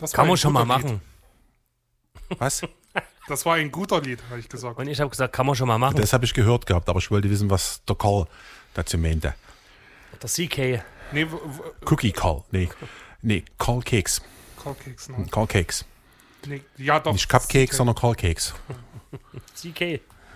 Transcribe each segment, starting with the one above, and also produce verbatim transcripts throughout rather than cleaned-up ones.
Das Kann war man ein schon mal guter Lied. machen. Was? Das war ein guter Lied, habe ich gesagt. Und ich habe gesagt, kann man schon mal machen. Das habe ich gehört gehabt, aber ich wollte wissen, was der Karl dazu meinte. Der C K. Nee, w- w- Cookie Karl. Nee, nee Karl Keks. Cupcakes, ne? Karl Keks. Nee, ja, doch. Nicht Cupcakes, sondern Karl Keks. C K.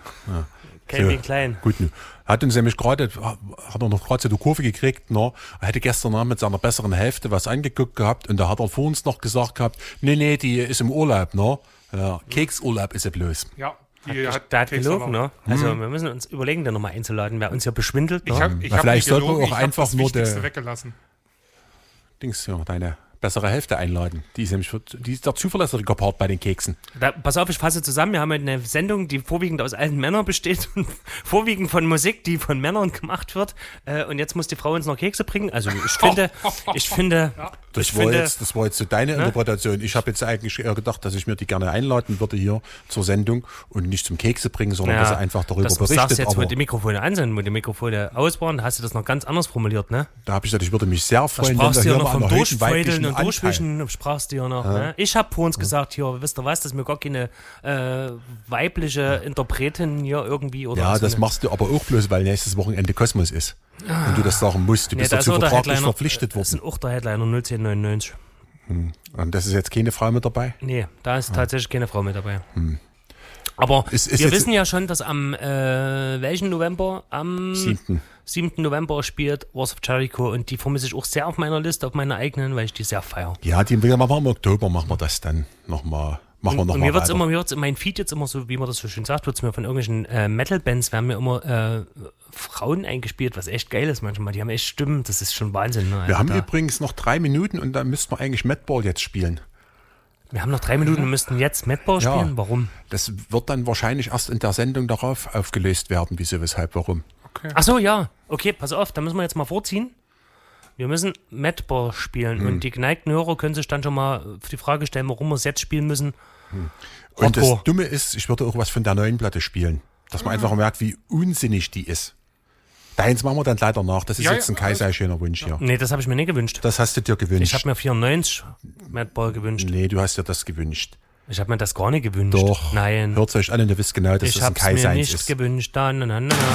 Calvin Klein. Gut, nu. Hat uns nämlich gerade, hat er noch gerade so die Kurve gekriegt, ne? Er hätte gestern Abend mit seiner besseren Hälfte was angeguckt gehabt und da hat er vor uns noch gesagt gehabt, nee, nee, die ist im Urlaub, ne? Ja, Keksurlaub ist sie bloß. Ja, die hat, Der hat Keks gelogen, erlaubt. ne? Also wir müssen uns überlegen, den nochmal einzuladen, wer uns hier beschwindelt. Ne? Ich habe ich Na, hab vielleicht nicht sollten wir gelogen, auch ich hab einfach das nur Wichtigste der- weggelassen. Dings, ja, deine bessere Hälfte einladen. Die ist nämlich für, die ist der zuverlässige Part bei den Keksen. Da, pass auf, ich fasse zusammen. Wir haben eine Sendung, die vorwiegend aus alten Männern besteht und vorwiegend von Musik, die von Männern gemacht wird. Äh, und jetzt muss die Frau uns noch Kekse bringen. Also ich finde, ich finde, Das, ich war, finde, jetzt, das war jetzt so deine Interpretation. Ich habe jetzt eigentlich eher gedacht, dass ich mir die gerne einladen würde hier zur Sendung und nicht zum Kekse bringen, sondern ja, dass er einfach darüber das berichtet. sagst du jetzt, wo Aber die Mikrofone an sind, wo die Mikrofone aus waren, hast du das noch ganz anders formuliert, ne? da habe ich gesagt, ich würde mich sehr Da freuen, wenn sprachst da du ja hier noch mal vom einen erhöhten Durchfeudeln weiblichen und Anteil. Durchwischen, sprachst du ja noch. Ne? Ich habe vor uns gesagt, hier, wisst ihr was, dass wir gar keine äh, weibliche Interpretin hier irgendwie oder Ja, so das eine- machst du aber auch bloß, weil nächstes Wochenende Kosmos ist. Und du das sagen musst. Du Nee, bist da ist dazu auch der vertraglich Headliner, verpflichtet das worden. ist auch der Headliner null zehn neunundneunzig. Und das ist jetzt keine Frau mit dabei? Nee, da ist tatsächlich keine Frau mit dabei. Aber Ist- ist wir jetzt- wissen ja schon, dass am äh, welchen November? Am Siebten. siebten November spielt Wars of Jericho und die vermisse ich auch sehr auf meiner Liste, auf meiner eigenen, weil ich die sehr feiere. Ja, die machen wir im Oktober, machen wir das dann nochmal. Machen wir Und, noch und mal mir wird's weiter. immer, mir wird's in meinem Feed jetzt immer so, wie man das so schön sagt, wird's mir von irgendwelchen äh, Metal-Bands, werden mir immer äh, Frauen eingespielt, was echt geil ist manchmal. Die haben echt Stimmen, das ist schon Wahnsinn. Ne? Also Wir haben da, übrigens noch drei Minuten und dann müssten wir eigentlich Madball jetzt spielen. wir haben noch drei Minuten und müssten jetzt Madball Ja. spielen. Warum? Das wird dann wahrscheinlich erst in der Sendung darauf aufgelöst werden, wieso, weshalb, warum. Okay. Ach so, ja. Okay, pass auf, da müssen wir jetzt mal vorziehen. Wir müssen Madball spielen Hm. und die geneigten Hörer können sich dann schon mal die Frage stellen, warum wir es jetzt spielen müssen. Und das Hardcore. Dumme ist, ich würde auch was von der neuen Platte spielen. Dass man einfach merkt, wie unsinnig die ist. Deins machen wir dann leider nach. Das ist Ja, jetzt ein ja, Kaiser schöner Wunsch hier. Nee, das habe ich mir nicht gewünscht. Das hast du dir gewünscht. Ich habe mir vierundneunzig Madball gewünscht. nee, du hast dir das gewünscht. Ich habe mir das gar nicht gewünscht. Doch. Nein. Hört euch an und ihr wisst genau, dass Ich das ein habe es mir Kaiser nicht ist. gewünscht. Da, na, na, na, na.